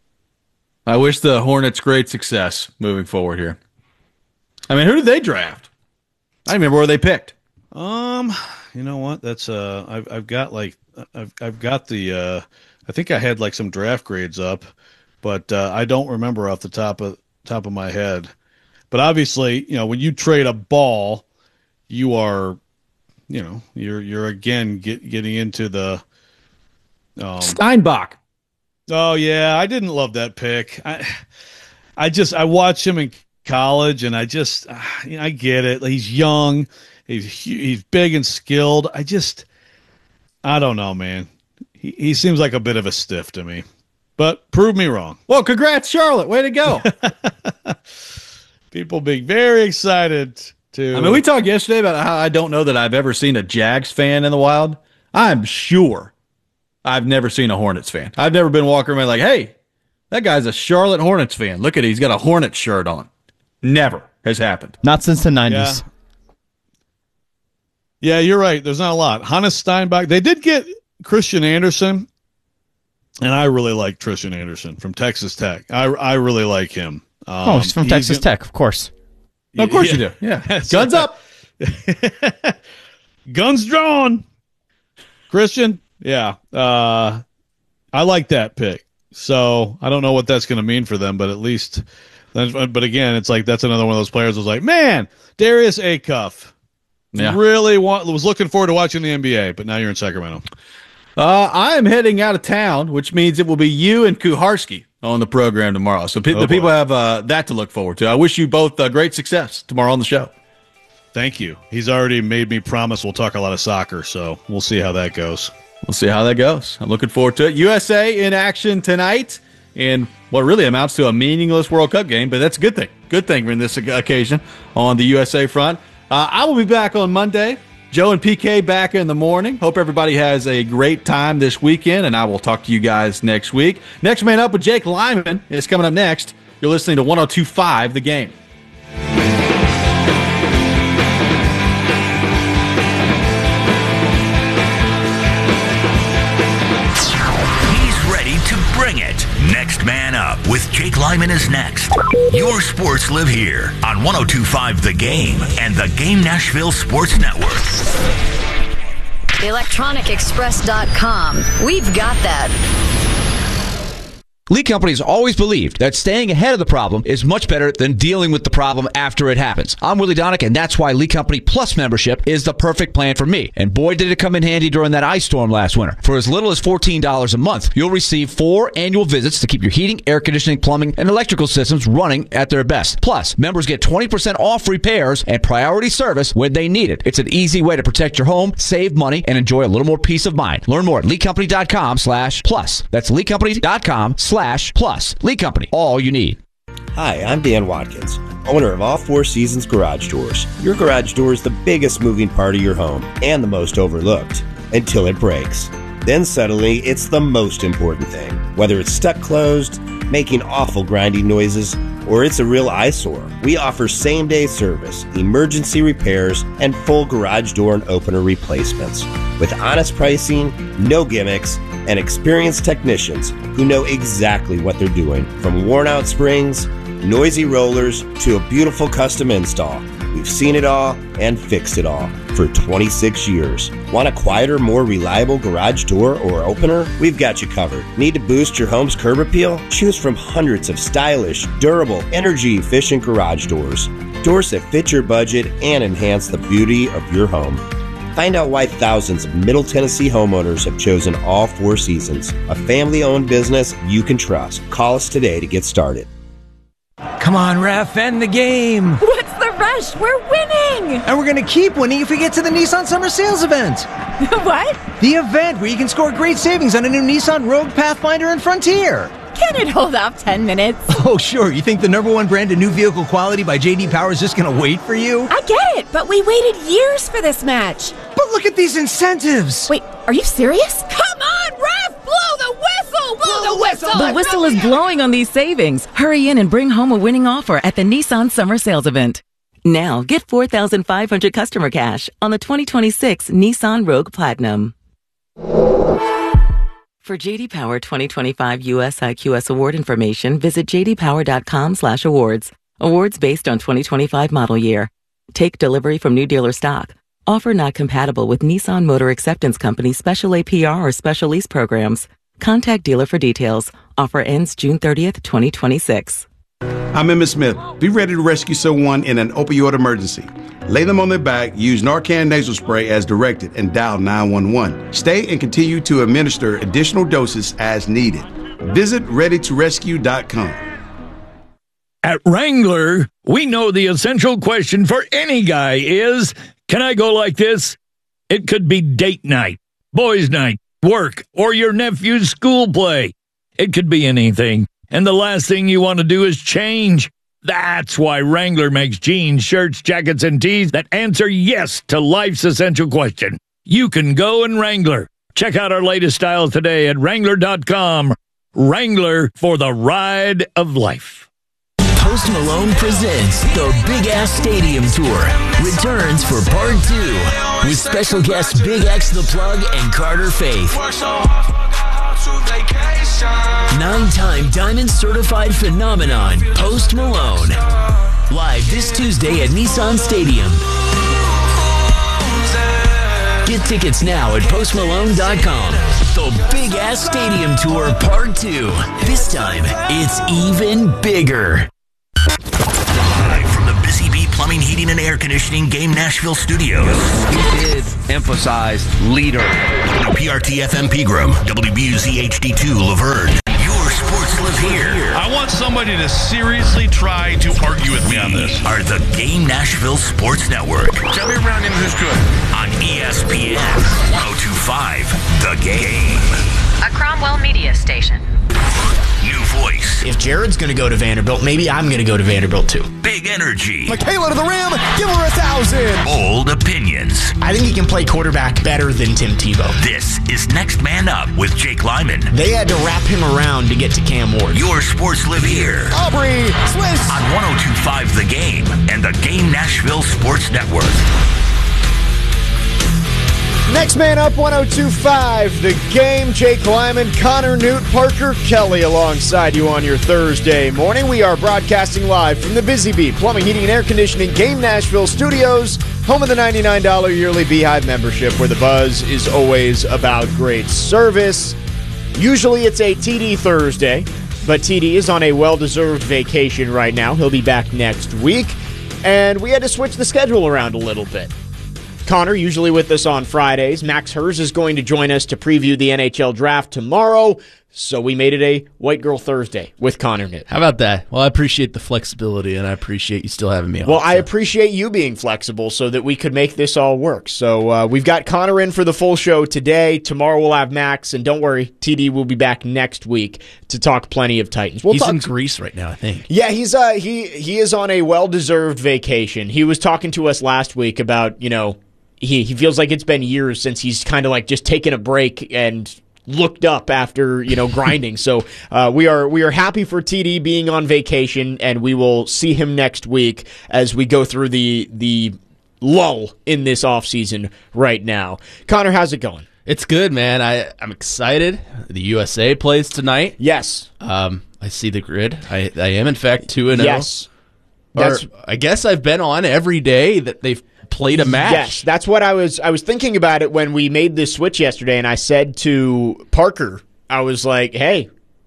[SPEAKER 1] I wish the Hornets great success moving forward here. I mean, who did they draft? I don't remember where they picked.
[SPEAKER 9] Um, you know what? That's uh, I've I've got like I've I've got the uh, I think I had like some draft grades up, but uh, I don't remember off the top of top of my head. But obviously, you know, when you trade a ball, you are. You know, you're you're again get, getting into the um,
[SPEAKER 1] Steinbach.
[SPEAKER 9] Oh yeah, I didn't love that pick. I I just I watched him in college, and I just you know, I get it. He's young, he's he's big and skilled. I just I don't know, man. He he seems like a bit of a stiff to me, but prove me wrong.
[SPEAKER 1] Well, congrats, Charlotte. Way to go!
[SPEAKER 9] People being very excited. To,
[SPEAKER 1] I mean, we talked yesterday about how I don't know that I've ever seen a Jags fan in the wild. I'm sure I've never seen a Hornets fan. I've never been walking around like, hey, that guy's a Charlotte Hornets fan. Look at it. He's got a Hornets shirt on. Never has happened.
[SPEAKER 22] Not since the nineties.
[SPEAKER 9] Yeah, yeah, you're right. There's not a lot. Hannes Steinbach. They did get Christian Anderson And I really like Tristan Anderson from Texas Tech. I I really like him. Um,
[SPEAKER 2] oh, he's from he's Texas Tech, of course.
[SPEAKER 1] No, of course yeah. you do. Yeah. Guns up.
[SPEAKER 9] Guns drawn. Christian, yeah. Uh, I like that pick. So I don't know what that's going to mean for them, but at least, but again, it's like that's another one of those players who's like, man, Darius Acuff. Yeah. Really want, was looking forward to watching the N B A, but now you're in Sacramento.
[SPEAKER 1] Uh, I am heading out of town, which means it will be you and Kuharski on the program tomorrow. So pe- oh, the people have uh, that to look forward to. I wish you both uh, great success tomorrow on the show.
[SPEAKER 9] Thank you. He's already made me promise we'll talk a lot of soccer, so we'll see how that goes.
[SPEAKER 1] We'll see how that goes. I'm looking forward to it. U S A in action tonight in what really amounts to a meaningless World Cup game, but that's a good thing. Good thing in this occasion on the U S A front. Uh, I will be back on Monday. Joe and P K back in the morning. Hope everybody has a great time this weekend, and I will talk to you guys next week. Next Man Up with Jake Lyman is coming up next. You're listening to one oh two point five The Game.
[SPEAKER 7] He's ready to bring it. Next Man Up with Jake Lyman is next. Your sports live here on one oh two point five The Game and the Game Nashville Sports Network.
[SPEAKER 22] electronic express dot com. We've got that.
[SPEAKER 23] Lee Company has always believed that staying ahead of the problem is much better than dealing with the problem after it happens. I'm Willie Donick, and that's why Lee Company Plus membership is the perfect plan for me. And boy, did it come in handy during that ice storm last winter. For as little as fourteen dollars a month, you'll receive four annual visits to keep your heating, air conditioning, plumbing, and electrical systems running at their best. Plus, members get twenty percent off repairs and priority service when they need it. It's an easy way to protect your home, save money, and enjoy a little more peace of mind. Learn more at lee company dot com slash plus. That's lee company dot com slash plus. Lee Company, all you need.
[SPEAKER 24] Hi, I'm Dan Watkins, owner of All Four Seasons Garage Doors. Your garage door is the biggest moving part of your home and the most overlooked until it breaks. Then suddenly, it's the most important thing. Whether it's stuck closed, making awful grinding noises, or it's a real eyesore, we offer same-day service, emergency repairs, and full garage door and opener replacements. With honest pricing, no gimmicks, and experienced technicians who know exactly what they're doing. From worn-out springs, noisy rollers, to a beautiful custom install. We've seen it all and fixed it all for twenty-six years. Want a quieter, more reliable garage door or opener? We've got you covered. Need to boost your home's curb appeal? Choose from hundreds of stylish, durable, energy-efficient garage doors. Doors that fit your budget and enhance the beauty of your home. Find out why thousands of Middle Tennessee homeowners have chosen All Four Seasons, a family-owned business you can trust. Call us today to get started.
[SPEAKER 25] Come on, ref, end the game.
[SPEAKER 26] What's the rush? We're winning.
[SPEAKER 25] And we're going to keep winning if we get to the Nissan Summer Sales event.
[SPEAKER 26] What?
[SPEAKER 25] The event where you can score great savings on a new Nissan Rogue, Pathfinder, and Frontier.
[SPEAKER 26] Can it hold off ten minutes?
[SPEAKER 25] Oh, sure. You think the number one brand of new vehicle quality by J D Power is just going to wait for you?
[SPEAKER 26] I get it, but we waited years for this match.
[SPEAKER 25] But look at these incentives.
[SPEAKER 26] Wait, are you serious? Come on, ref! Blow the whistle! Blow, blow the whistle!
[SPEAKER 27] The I'm whistle is blowing on these savings. Hurry in and bring home a winning offer at the Nissan Summer Sales event. Now, get four thousand five hundred customer cash on the twenty twenty-six Nissan Rogue Platinum. For J D Power twenty twenty-five U S I Q S award information, visit j d power dot com slash awards. Awards based on twenty twenty-five model year. Take delivery from new dealer stock. Offer not compatible with Nissan Motor Acceptance Company special A P R or special lease programs. Contact dealer for details. Offer ends June thirtieth, twenty twenty-six.
[SPEAKER 28] I'm Emmitt Smith. Be ready to rescue someone in an opioid emergency. Lay them on their back, use Narcan nasal spray as directed, and dial nine one one. Stay and continue to administer additional doses as needed. Visit ready to rescue dot com.
[SPEAKER 29] At Wrangler, we know the essential question for any guy is, can I go like this? It could be date night, boys' night, work, or your nephew's school play. It could be anything. And the last thing you want to do is change. That's why Wrangler makes jeans, shirts, jackets, and tees that answer yes to life's essential question. You can go in Wrangler. Check out our latest styles today at wrangler dot com. Wrangler, for the ride of life.
[SPEAKER 30] Post Malone presents the Big Ass Stadium Tour. Returns for part two with special guests Big X The Plug and Carter Faith. Nine-time Diamond Certified Phenomenon, Post Malone. Live this Tuesday at Nissan Stadium. Get tickets now at post malone dot com. The Big Ass Stadium Tour Part two. This time, it's even bigger.
[SPEAKER 7] Live from the Busy Bee Plumbing, Heating, and Air Conditioning Game Nashville Studios.
[SPEAKER 2] He did emphasize leader.
[SPEAKER 7] W P R T F M Pegram, W B U Z H D two Laverne. Your sports live here.
[SPEAKER 4] I want somebody to seriously try to argue with me on this.
[SPEAKER 7] Are the Game Nashville Sports Network.
[SPEAKER 4] Tell me around him who's good.
[SPEAKER 7] On E S P N one oh two point five, The Game.
[SPEAKER 5] A Cromwell Media Station.
[SPEAKER 7] New voice.
[SPEAKER 6] If Jared's going to go to Vanderbilt, maybe I'm going to go to Vanderbilt too.
[SPEAKER 7] Big energy.
[SPEAKER 6] Michaela to the rim. Give her a thousand.
[SPEAKER 7] Bold opinions.
[SPEAKER 6] I think he can play quarterback better than Tim Tebow.
[SPEAKER 7] This is Next Man Up with Jake Lyman.
[SPEAKER 6] They had to wrap him around to get to Cam Ward.
[SPEAKER 7] Your sports live here.
[SPEAKER 6] Aubrey Swiss.
[SPEAKER 7] On one oh two point five The Game and the Game Nashville Sports Network.
[SPEAKER 11] Next Man Up, one oh two point five The Game. Jake Lyman, Connor Newt, Parker Kelly alongside you on your Thursday morning. We are broadcasting live from the Busy Bee Plumbing, Heating, and Air Conditioning Game Nashville Studios, home of the ninety-nine dollars yearly Beehive membership, where the buzz is always about great service. Usually it's a T D Thursday, but T D is on a well-deserved vacation right now. He'll be back next week, and we had to switch the schedule around a little bit. Connor, usually with us on Fridays. Max Hers is going to join us to preview the N H L draft tomorrow. So we made it a White Girl Thursday with Connor Newt.
[SPEAKER 12] How about that? Well, I appreciate the flexibility, and I appreciate you still having me on.
[SPEAKER 11] Well, so. I appreciate you being flexible so that we could make this all work. So uh, we've got Connor in for the full show today. Tomorrow we'll have Max, and don't worry, T D will be back next week to talk plenty of Titans. We'll
[SPEAKER 12] he's
[SPEAKER 11] talk
[SPEAKER 12] in
[SPEAKER 11] to-
[SPEAKER 12] Greece right now, I think.
[SPEAKER 11] Yeah, he's uh he he is on a well-deserved vacation. He was talking to us last week about, you know, he he feels like it's been years since he's kind of like just taken a break and looked up after, you know, grinding. So uh, we are we are happy for T D being on vacation, and we will see him next week as we go through the the lull in this offseason right now. Connor, how's it going?
[SPEAKER 12] It's good, man. I, I'm excited. The U S A plays tonight.
[SPEAKER 11] Yes.
[SPEAKER 12] Um, I see the grid. I, I am, in fact, two and oh.
[SPEAKER 11] Yes.
[SPEAKER 12] That's, I guess I've been on every day that they've played a match.
[SPEAKER 11] Yes, that's what I was I was thinking about it when we made this switch yesterday, and I said to Parker, I was like, hey,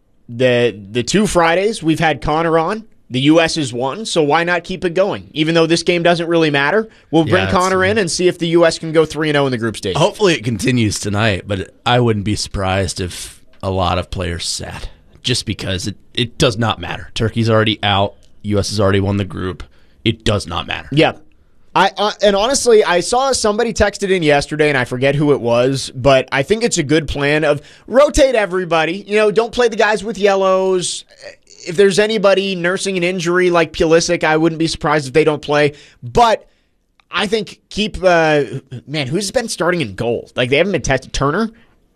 [SPEAKER 11] the the two Fridays we've had Connor on, the U S has won, so why not keep it going? Even though this game doesn't really matter, we'll bring yeah, Connor in and see if the U S can go three and oh in the group stage.
[SPEAKER 12] Hopefully it continues tonight, but I wouldn't be surprised if a lot of players sat, just because it, it does not matter. Turkey's already out. U S has already won the group. It does not matter.
[SPEAKER 11] Yeah. I uh, and honestly, I saw somebody texted in yesterday, and I forget who it was, but I think it's a good plan of rotate everybody. You know, don't play the guys with yellows. If there's anybody nursing an injury like Pulisic, I wouldn't be surprised if they don't play. But I think keep uh, man, who's been starting in goal? Like they haven't been tested. Turner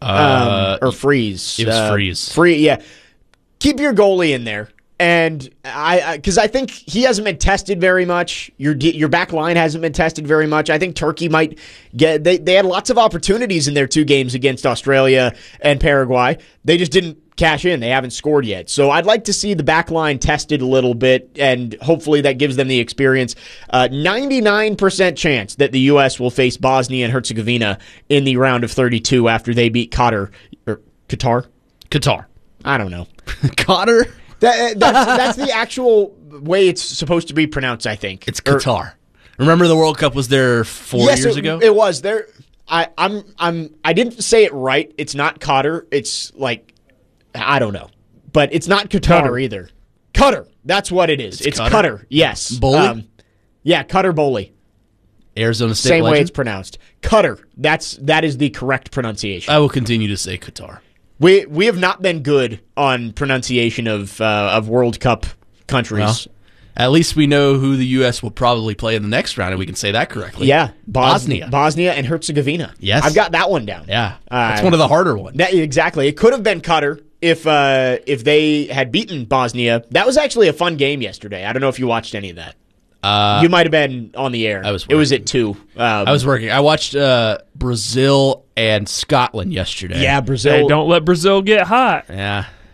[SPEAKER 12] uh,
[SPEAKER 11] um, or Freeze?
[SPEAKER 12] It was
[SPEAKER 11] uh,
[SPEAKER 12] Freeze.
[SPEAKER 11] Free, yeah. Keep your goalie in there. And I, because I, I think he hasn't been tested very much. Your your back line hasn't been tested very much. I think Turkey might get. They they had lots of opportunities in their two games against Australia and Paraguay. They just didn't cash in. They haven't scored yet. So I'd like to see the back line tested a little bit, and hopefully that gives them the experience. Uh, ninety-nine percent chance that the U S will face Bosnia and Herzegovina in the round of thirty-two after they beat Qatar or Qatar.
[SPEAKER 12] Qatar.
[SPEAKER 11] I don't know.
[SPEAKER 12] Qatar.
[SPEAKER 11] That, that's, that's the actual way it's supposed to be pronounced, I think.
[SPEAKER 12] It's Qatar. Or, Remember the World Cup was there four
[SPEAKER 11] yes,
[SPEAKER 12] years
[SPEAKER 11] it,
[SPEAKER 12] ago?
[SPEAKER 11] It was. There I I'm I'm I didn't say it right. It's not Qatar. It's like I don't know. But it's not Qatar Qatar. either. Qatar. That's what it is. It's, it's Qatar. Qatar. Yes.
[SPEAKER 12] Bowley? Um,
[SPEAKER 11] yeah, Qatar Bowley.
[SPEAKER 12] Arizona State
[SPEAKER 11] Same
[SPEAKER 12] legend?
[SPEAKER 11] way it's pronounced. Qatar. That's that is the correct pronunciation.
[SPEAKER 12] I will continue to say Qatar.
[SPEAKER 11] We we have not been good on pronunciation of uh, of World Cup countries. Well,
[SPEAKER 12] at least we know who the U S will probably play in the next round, and we can say that correctly.
[SPEAKER 11] Yeah, Bos-
[SPEAKER 12] Bosnia,
[SPEAKER 11] Bosnia, and Herzegovina.
[SPEAKER 12] Yes,
[SPEAKER 11] I've got that one down.
[SPEAKER 12] Yeah, that's uh, one of the harder ones.
[SPEAKER 11] That, exactly. It could have been Qatar if uh, if they had beaten Bosnia. That was actually a fun game yesterday. I don't know if you watched any of that.
[SPEAKER 12] Uh,
[SPEAKER 11] you might have been on the air.
[SPEAKER 12] I was. Working.
[SPEAKER 11] It was at two. Um,
[SPEAKER 12] I was working. I watched uh, Brazil and Scotland yesterday.
[SPEAKER 11] Yeah, Brazil.
[SPEAKER 13] Hey, don't let Brazil get hot.
[SPEAKER 12] Yeah,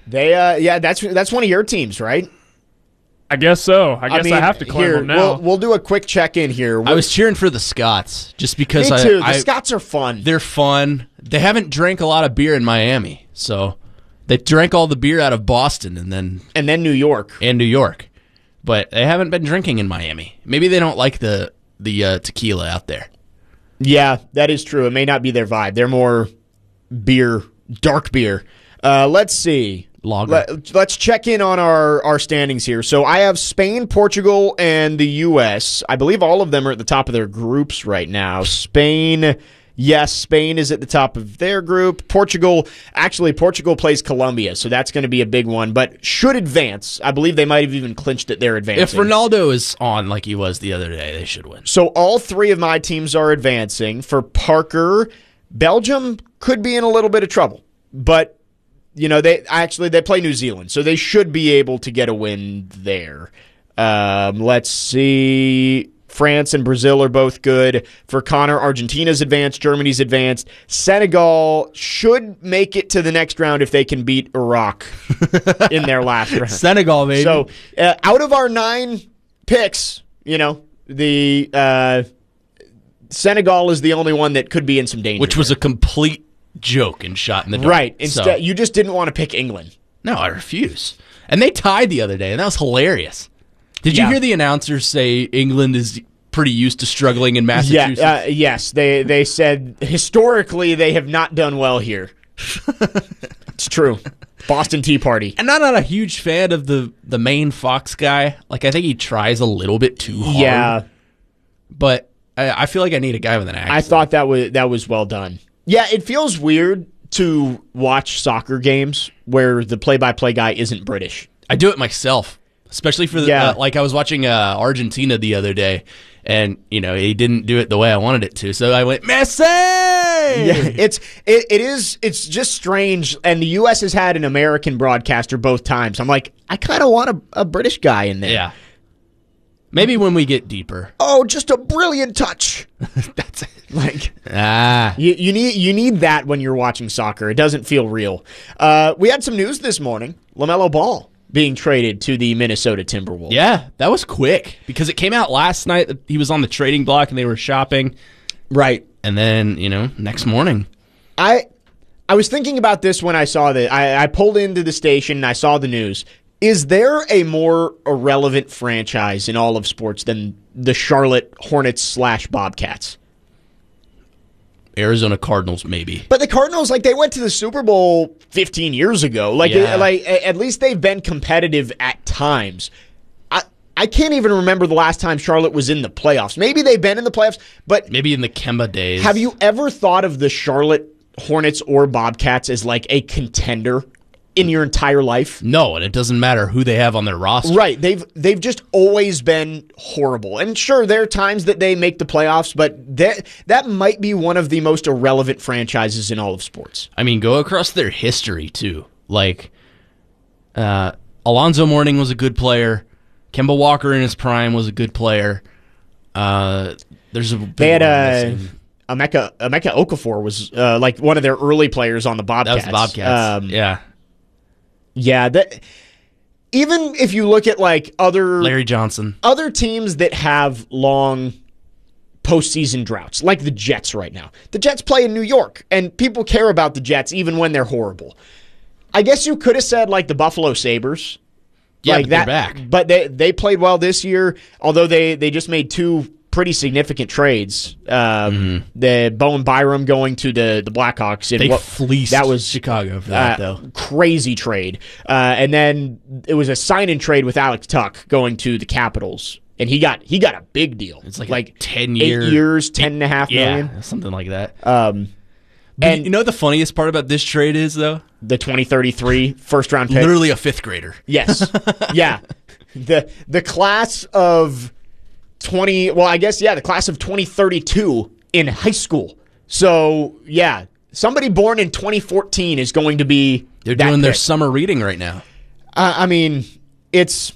[SPEAKER 11] They, uh, yeah, that's that's one of your teams, right?
[SPEAKER 3] I guess so. I guess I,
[SPEAKER 11] mean,
[SPEAKER 3] I have to claim
[SPEAKER 11] here,
[SPEAKER 3] them now.
[SPEAKER 11] We'll, we'll do a quick check-in here.
[SPEAKER 12] I was cheering for the Scots just because
[SPEAKER 11] Me
[SPEAKER 12] I,
[SPEAKER 11] too. The
[SPEAKER 12] I,
[SPEAKER 11] Scots are fun.
[SPEAKER 12] They're fun. They haven't drank a lot of beer in Miami, so they drank all the beer out of Boston and then
[SPEAKER 11] and then New York
[SPEAKER 12] and New York, but they haven't been drinking in Miami. Maybe they don't like the the uh, tequila out there.
[SPEAKER 11] Yeah, that is true. It may not be their vibe. They're more beer, dark beer. Uh, let's see.
[SPEAKER 12] Lager.
[SPEAKER 11] Let, let's check in on our, our standings here. So I have Spain, Portugal, and the U S. I believe all of them are at the top of their groups right now. Spain, yes, Spain is at the top of their group. Portugal, actually, Portugal plays Colombia, so that's going to be a big one, but should advance. I believe they might have even clinched it. They're advancing.
[SPEAKER 12] If Ronaldo is on like he was the other day, they should win.
[SPEAKER 11] So all three of my teams are advancing. For Parker, Belgium could be in a little bit of trouble, but you know, they actually they play New Zealand, so they should be able to get a win there. Um, let's see. France and Brazil are both good. For Connor, Argentina's advanced, Germany's advanced. Senegal should make it to the next round if they can beat Iraq in their last round.
[SPEAKER 12] Senegal, baby.
[SPEAKER 11] So uh, out of our nine picks, you know, the uh, Senegal is the only one that could be in some danger.
[SPEAKER 12] Which was a complete joke and shot in the dark.
[SPEAKER 11] Right. Instead,
[SPEAKER 12] so.
[SPEAKER 11] you just didn't want to pick England.
[SPEAKER 12] No, I refuse. And they tied the other day, and that was hilarious. Did you
[SPEAKER 11] Yeah.
[SPEAKER 12] hear the announcers say England is pretty used to struggling in Massachusetts?
[SPEAKER 11] Yeah, uh, yes, they they said historically they have not done well here. It's true. Boston Tea Party.
[SPEAKER 12] And I'm not a huge fan of the the main Fox guy. Like, I think he tries a little bit too hard.
[SPEAKER 11] Yeah.
[SPEAKER 12] But I, I feel like I need a guy with an accent.
[SPEAKER 11] I thought that was that was well done. Yeah, it feels weird to watch soccer games where the play-by-play guy isn't British.
[SPEAKER 12] I do it myself, especially for the
[SPEAKER 11] Yeah.
[SPEAKER 12] uh, like I was watching uh, Argentina the other day, and you know he didn't do it the way I wanted it to, so I went Messi.
[SPEAKER 11] Yeah, it's it, it is it's just strange, and the U S has had an American broadcaster both times. I'm like, I kind of want a, a British guy in there.
[SPEAKER 12] Yeah. Maybe when we get deeper.
[SPEAKER 11] Oh, just a brilliant touch.
[SPEAKER 12] That's it.
[SPEAKER 11] Like
[SPEAKER 12] ah,
[SPEAKER 11] you, you need you need that when you're watching soccer. It doesn't feel real. Uh, we had some news this morning. LaMelo Ball being traded to the Minnesota Timberwolves.
[SPEAKER 12] Yeah, that was quick because it came out last night that he was on the trading block and they were shopping.
[SPEAKER 11] Right.
[SPEAKER 12] And then, you know, next morning.
[SPEAKER 11] I I was thinking about this when I saw that. I, I pulled into the station and I saw the news. Is there a more irrelevant franchise in all of sports than the Charlotte Hornets slash Bobcats?
[SPEAKER 12] Arizona Cardinals, maybe.
[SPEAKER 11] But the Cardinals, like, they went to the Super Bowl fifteen years ago. Like,
[SPEAKER 12] Yeah.
[SPEAKER 11] like at least they've been competitive at times. I I can't even remember the last time Charlotte was in the playoffs. Maybe they've been in the playoffs, but
[SPEAKER 12] Maybe in the Kemba days.
[SPEAKER 11] have you ever thought of the Charlotte Hornets or Bobcats as like a contender in your entire life?
[SPEAKER 12] No, and it doesn't matter who they have on their roster.
[SPEAKER 11] Right. They've they've just always been horrible. And sure, there are times that they make the playoffs, but that that might be one of the most irrelevant franchises in all of sports.
[SPEAKER 12] I mean, go across their history, too. Like, uh, Alonzo Mourning was a good player. Kemba Walker in his prime was a good player. Uh, there's a big
[SPEAKER 11] They had
[SPEAKER 12] one
[SPEAKER 11] a
[SPEAKER 12] missing.
[SPEAKER 11] Emeka Emeka Okafor was uh, like one of their early players on the Bobcats.
[SPEAKER 12] That was the Bobcats.
[SPEAKER 11] Um,
[SPEAKER 12] yeah.
[SPEAKER 11] Yeah, that even if you look at like other
[SPEAKER 12] Larry Johnson.
[SPEAKER 11] other teams that have long postseason droughts, like the Jets right now. The Jets play in New York, and people care about the Jets even when they're horrible. I guess you could have said like the Buffalo Sabres.
[SPEAKER 12] Yeah,
[SPEAKER 11] like
[SPEAKER 12] but they're
[SPEAKER 11] that,
[SPEAKER 12] back.
[SPEAKER 11] But they they played well this year, although they, they just made two pretty significant trades. Um, The Bowen Byram going to the, the Blackhawks. In
[SPEAKER 12] Mm-hmm. They
[SPEAKER 11] what,
[SPEAKER 12] fleeced
[SPEAKER 11] that was
[SPEAKER 12] Chicago for that,
[SPEAKER 11] uh,
[SPEAKER 12] though.
[SPEAKER 11] Crazy trade. Uh, and then it was a sign and trade with Alex Tuck going to the Capitals. And he got he got a big deal.
[SPEAKER 12] It's like,
[SPEAKER 11] like
[SPEAKER 12] a ten
[SPEAKER 11] eight
[SPEAKER 12] year,
[SPEAKER 11] years, ten and a half
[SPEAKER 12] yeah,
[SPEAKER 11] million.
[SPEAKER 12] something like that.
[SPEAKER 11] Um,
[SPEAKER 12] But
[SPEAKER 11] and
[SPEAKER 12] you know what the funniest part about this trade is, though?
[SPEAKER 11] The twenty thirty-three first round pick.
[SPEAKER 12] Literally a fifth grader.
[SPEAKER 11] Yes. Yeah. The the class of twenty well, I guess yeah, the class of twenty thirty-two in high school. So, yeah, somebody born in twenty fourteen is going to be
[SPEAKER 12] They're
[SPEAKER 11] that
[SPEAKER 12] doing their
[SPEAKER 11] pick.
[SPEAKER 12] summer reading right now.
[SPEAKER 11] Uh, I mean, it's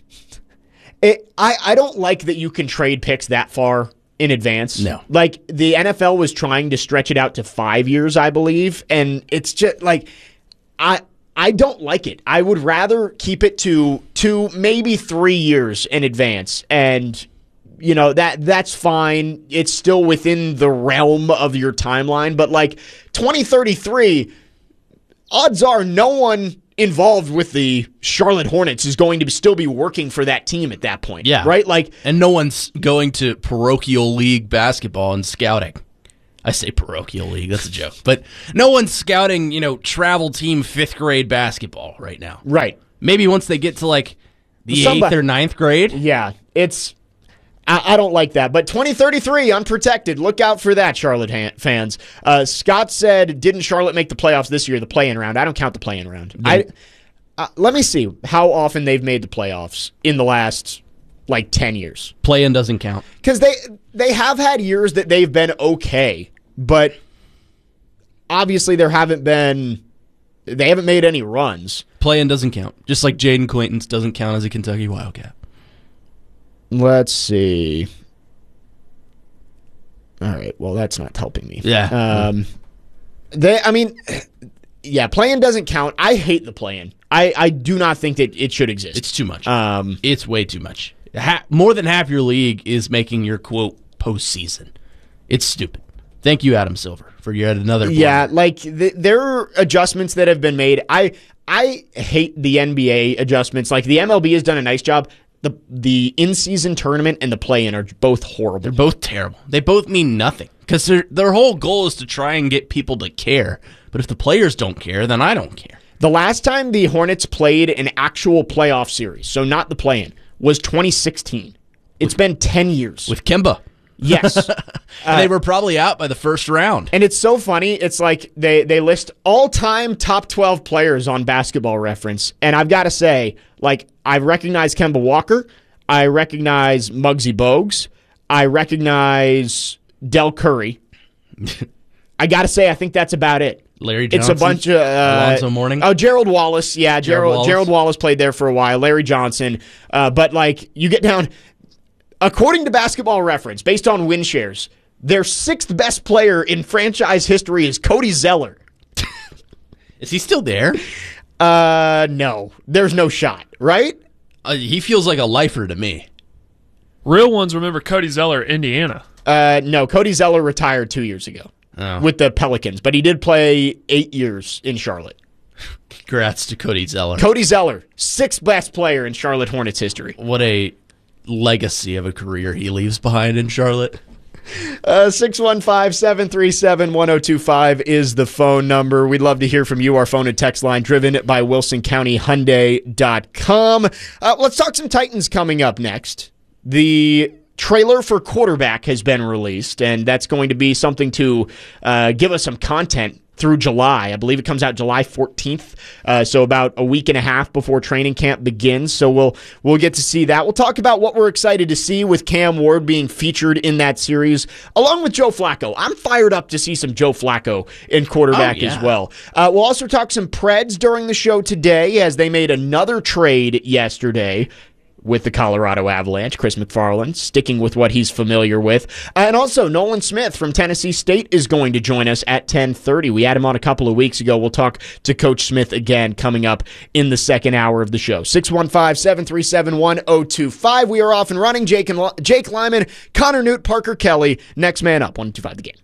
[SPEAKER 11] it I I don't like that you can trade picks that far in advance.
[SPEAKER 12] No.
[SPEAKER 11] Like the N F L was trying to stretch it out to five years, I believe, and it's just like I I don't like it. I would rather keep it to two, maybe three years in advance. And, you know, that that's fine. It's still within the realm of your timeline. But, like, twenty thirty-three, odds are no one involved with the Charlotte Hornets is going to be, still be working for that team at that point.
[SPEAKER 12] Yeah.
[SPEAKER 11] Right? Like,
[SPEAKER 12] and no one's going to parochial league basketball and scouting. I say parochial league, that's a joke. But no one's scouting, you know, travel team fifth grade basketball right now.
[SPEAKER 11] Right.
[SPEAKER 12] Maybe once they get to like the
[SPEAKER 11] Somebody,
[SPEAKER 12] eighth or ninth grade.
[SPEAKER 11] Yeah. It's I, I don't like that. But twenty thirty-three, unprotected. Look out for that, Charlotte ha- fans. Uh, Scott said, didn't Charlotte make the playoffs this year, the play-in round? I don't count the play-in round. Yeah. I uh, Let me see how often they've made the playoffs in the last like ten years.
[SPEAKER 12] Play-in doesn't count.
[SPEAKER 11] Because they they have had years that they've been okay, but obviously there haven't been they haven't made any runs.
[SPEAKER 12] Play-in doesn't count. Just like Jaden Quaintance doesn't count as a Kentucky Wildcat.
[SPEAKER 11] Let's see. All right, well that's not helping me.
[SPEAKER 12] Yeah.
[SPEAKER 11] Um they I mean yeah, play-in doesn't count. I hate the play-in. I, I do not think that it should exist.
[SPEAKER 12] It's too much.
[SPEAKER 11] Um
[SPEAKER 12] it's way too much. Ha- more than half your league is making your, quote, postseason. It's stupid. Thank you, Adam Silver, for yet another point.
[SPEAKER 11] Yeah, like, the, there are adjustments that have been made. I I hate the N B A adjustments. Like, the M L B has done a nice job. The the in-season tournament and the play-in are both horrible.
[SPEAKER 12] They're both terrible. They both mean nothing. Because their whole goal is to try and get people to care. But if the players don't care, then I don't care.
[SPEAKER 11] The last time the Hornets played an actual playoff series, so not the play-in, was twenty sixteen. It's been ten years.
[SPEAKER 12] With Kemba.
[SPEAKER 11] Yes.
[SPEAKER 12] and
[SPEAKER 11] uh,
[SPEAKER 12] they were probably out by the first round.
[SPEAKER 11] And it's so funny. It's like they, they list all-time top twelve players on Basketball Reference. And I've got to say, like, I recognize Kemba Walker. I recognize Muggsy Bogues. I recognize Del Curry. I got to say, I think that's about it.
[SPEAKER 12] Larry Johnson.
[SPEAKER 11] It's a bunch of uh,
[SPEAKER 12] Alonzo Mourning.
[SPEAKER 11] Oh, Gerald Wallace. Yeah,
[SPEAKER 12] Gerald,
[SPEAKER 11] Gerald
[SPEAKER 12] Wallace.
[SPEAKER 11] Gerald Wallace played there for a while. Larry Johnson. Uh, but like you get down, according to Basketball Reference, based on win shares, their sixth best player in franchise history is Cody Zeller.
[SPEAKER 12] Is he still there?
[SPEAKER 11] Uh, no. There's no shot, right?
[SPEAKER 12] Uh, he feels like a lifer to me.
[SPEAKER 3] Real ones remember Cody Zeller, Indiana.
[SPEAKER 11] Uh, no. Cody Zeller retired two years ago.
[SPEAKER 12] Oh.
[SPEAKER 11] With the Pelicans, but he did play eight years in Charlotte.
[SPEAKER 12] Congrats to Cody Zeller.
[SPEAKER 11] Cody Zeller, sixth best player in Charlotte Hornets history.
[SPEAKER 12] What a legacy of a career he leaves behind in Charlotte.
[SPEAKER 11] Uh, six one five, seven three seven, one oh two five is the phone number. We'd love to hear from you. Our phone and text line driven by Wilson County Hyundai dot com. Uh, let's talk some Titans coming up next. The trailer for quarterback has been released, and that's going to be something to uh, give us some content through July. I believe it comes out July fourteenth, uh, so about a week and a half before training camp begins. So we'll we'll get to see that. We'll talk about what we're excited to see with Cam Ward being featured in that series, along with Joe Flacco. I'm fired up to see some Joe Flacco in quarterback
[SPEAKER 12] oh, yeah.
[SPEAKER 11] as well. Uh, we'll also talk some Preds during the show today, as they made another trade yesterday with the Colorado Avalanche. Chris McFarland sticking with what he's familiar with. Uh, and also, Nolan Smith from Tennessee State is going to join us at ten thirty. We had him on a couple of weeks ago. We'll talk to Coach Smith again coming up in the second hour of the show. six one five, seven three seven, one oh two five. We are off and running. Jake, and L- Jake Lyman, Connor Newt, Parker Kelly. Next man up. one oh two five The Game.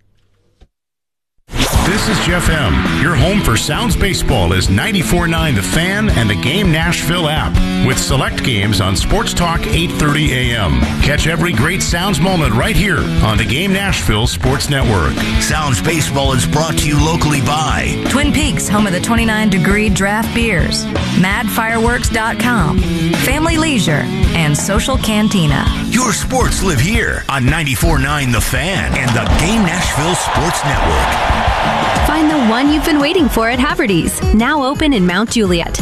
[SPEAKER 8] This is Jeff M. Your home for Sounds Baseball is ninety-four point nine The Fan and the Game Nashville app, with select games on Sports Talk eight thirty a.m. Catch every great Sounds moment right here on the Game Nashville Sports Network.
[SPEAKER 7] Sounds Baseball is brought to you locally by
[SPEAKER 22] Twin Peaks, home of the twenty-nine degree draft beers, mad fireworks dot com, Family Leisure, and Social Cantina.
[SPEAKER 7] Your sports live here on ninety-four point nine The Fan and the Game Nashville Sports Network.
[SPEAKER 13] Find the one you've been waiting for at Haverty's, now open in Mount Juliet.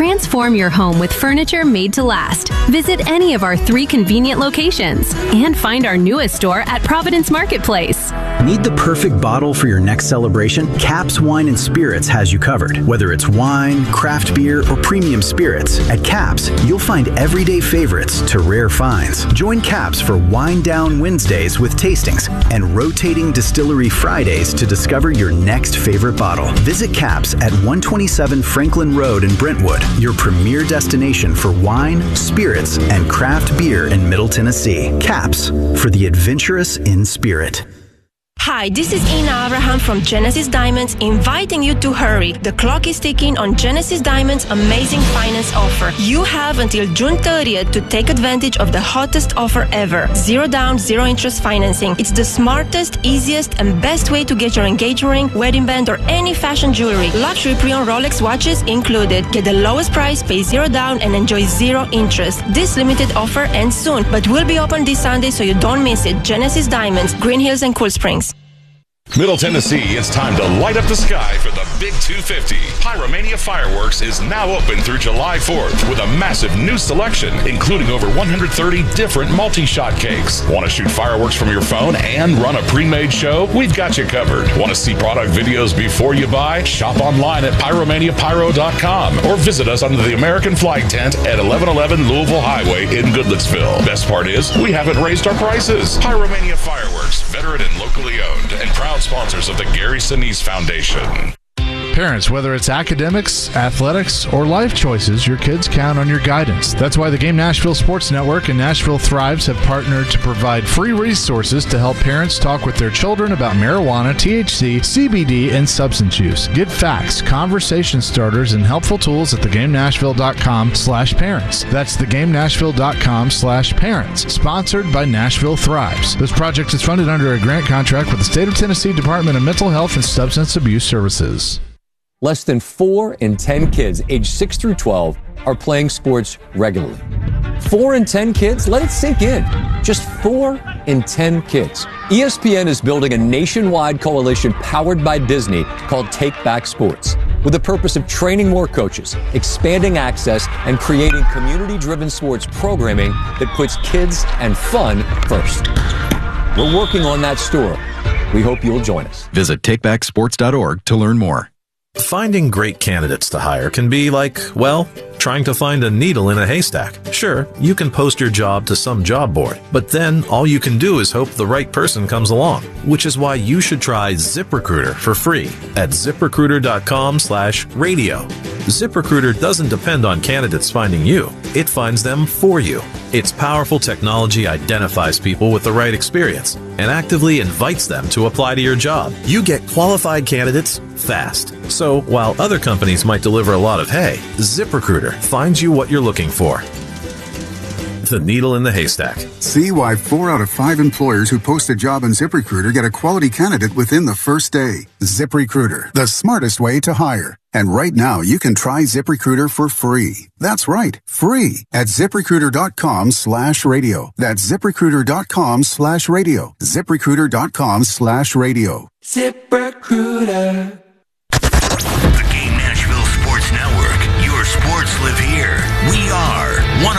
[SPEAKER 10] Transform your home with furniture made to last. Visit any of our three convenient locations and find our newest store at Providence Marketplace.
[SPEAKER 13] Need the perfect bottle for your next celebration? Caps Wine and Spirits has you covered. Whether it's wine, craft beer, or premium spirits, at Caps, you'll find everyday favorites to rare finds. Join Caps for Wine Down Wednesdays with tastings and rotating Distillery Fridays to discover your next favorite bottle. Visit Caps at one twenty-seven Franklin Road in Brentwood, your premier destination for wine, spirits, and craft beer in Middle Tennessee. Caps, for the adventurous in spirit.
[SPEAKER 14] Hi, this is Ina Abraham from Genesis Diamonds, inviting you to hurry. The clock is ticking on Genesis Diamonds' amazing finance offer. You have until June thirtieth to take advantage of the hottest offer ever. Zero down, zero interest financing. It's the smartest, easiest, and best way to get your engagement ring, wedding band, or any fashion jewelry. Luxury pre-owned Rolex watches included. Get the lowest price, pay zero down, and enjoy zero interest. This limited offer ends soon, but will be open this Sunday, so you don't miss it. Genesis Diamonds, Green Hills and Cool Springs.
[SPEAKER 15] Middle Tennessee, it's time to light up the sky for the Big two fifty. Pyromania Fireworks is now open through July fourth with a massive new selection, including over one hundred thirty different multi-shot cakes. Want to shoot fireworks from your phone and run a pre-made show? We've got you covered. Want to see product videos before you buy? Shop online at pyromania pyro dot com or visit us under the American flag tent at eleven eleven Louisville Highway in Goodlettsville. Best part is, we haven't raised our prices. Pyromania Fireworks, veteran and locally owned, and proud sponsors of the Gary Sinise Foundation.
[SPEAKER 16] Parents, whether it's academics, athletics, or life choices, your kids count on your guidance. That's why the Game Nashville Sports Network and Nashville Thrives have partnered to provide free resources to help parents talk with their children about marijuana, T H C, C B D, and substance use. Get facts, conversation starters, and helpful tools at the game nashville dot com slash parents. That's the game nashville dot com slash parents. Sponsored by Nashville Thrives. This project is funded under a grant contract with the State of Tennessee Department of Mental Health and Substance Abuse Services.
[SPEAKER 17] Less than four in ten kids aged six through twelve are playing sports regularly. Four in ten kids? Let it sink in. Just four in ten kids. E S P N is building a nationwide coalition powered by Disney called Take Back Sports, with the purpose of training more coaches, expanding access, and creating community-driven sports programming that puts kids and fun first. We're working on that story. We hope you'll join us.
[SPEAKER 18] Visit take back sports dot org to learn more.
[SPEAKER 19] Finding great candidates to hire can be like, well, trying to find a needle in a haystack. Sure, you can post your job to some job board, but then all you can do is hope the right person comes along, which is why you should try ZipRecruiter for free at zip recruiter dot com slash radio. ZipRecruiter doesn't depend on candidates finding you. It finds them for you. Its powerful technology identifies people with the right experience and actively invites them to apply to your job. You get qualified candidates fast. So while other companies might deliver a lot of hay, ZipRecruiter finds you what you're looking for. The needle in the haystack.
[SPEAKER 20] See why four out of five employers who post a job on ZipRecruiter get a quality candidate within the first day. ZipRecruiter, the smartest way to hire. And right now, you can try ZipRecruiter for free. That's right, free at zip recruiter dot com slash radio. That's zip recruiter dot com slash radio. zip recruiter dot com slash radio.
[SPEAKER 21] ZipRecruiter.
[SPEAKER 7] The Game Nashville Sports Network. Your sports live here. We are one